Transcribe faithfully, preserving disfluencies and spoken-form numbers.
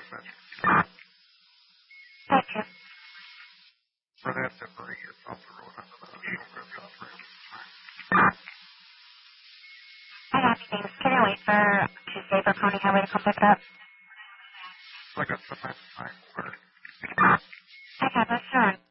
Thank you. For that to bring your off the road under the I got things. Can I wait for Tuesday for Pony Highway to come pick it up? I got some time for it. Okay, let's turn.